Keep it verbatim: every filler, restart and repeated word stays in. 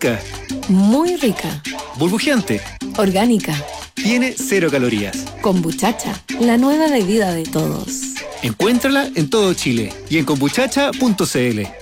Rica. Muy rica. Burbujeante. Orgánica. Tiene cero calorías. Kombuchacha, la nueva bebida de todos. Encuéntrala en todo Chile y en kombuchacha punto c l.